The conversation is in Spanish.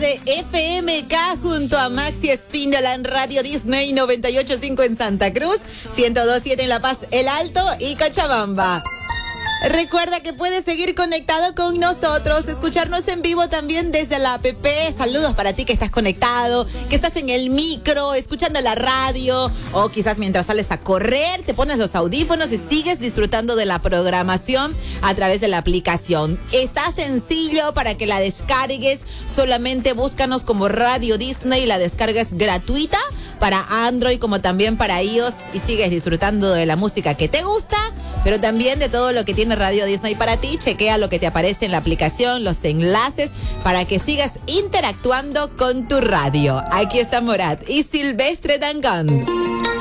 tarde, FMK junto a Maxi Espíndola en Radio Disney 98.5 en Santa Cruz, 102.7 en La Paz, El Alto y Cochabamba. Recuerda que puedes seguir conectado con nosotros, escucharnos en vivo también desde la app. Saludos para ti que estás conectado, que estás en el micro, escuchando la radio, o quizás mientras sales a correr, te pones los audífonos y sigues disfrutando de la programación a través de la aplicación. Está sencillo para que la descargues, solamente búscanos como Radio Disney, la descarga es gratuita para Android como también para iOS y sigues disfrutando de la música que te gusta, pero también de todo lo que tiene Radio Disney para ti. Chequea lo que te aparece en la aplicación, los enlaces, para que sigas interactuando con tu radio. Aquí está Morat y Silvestre Dangond.